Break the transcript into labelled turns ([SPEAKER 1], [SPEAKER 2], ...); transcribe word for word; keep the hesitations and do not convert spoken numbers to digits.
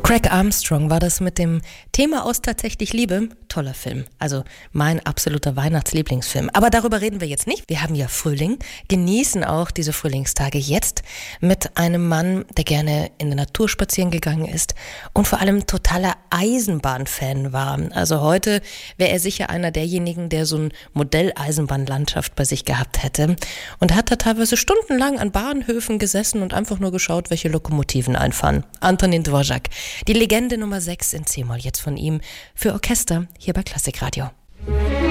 [SPEAKER 1] Craig Armstrong war das mit dem Thema aus Tatsächlich Liebe. Toller Film. Also mein absoluter Weihnachtslieblingsfilm. Aber darüber reden wir jetzt nicht. Wir haben ja Frühling, genießen auch diese Frühlingstage jetzt mit einem Mann, der gerne in der Natur spazieren gegangen ist und vor allem totaler Eisenbahnfan war. Also heute wäre er sicher einer derjenigen, der so ein Modelleisenbahnlandschaft bei sich gehabt hätte und hat da teilweise stundenlang an Bahnhöfen gesessen und einfach nur geschaut, welche Lokomotiven einfahren. Antonín Dvořák. Die Legende Nummer sechs in C-Moll, jetzt von ihm für Orchester hier bei Klassikradio.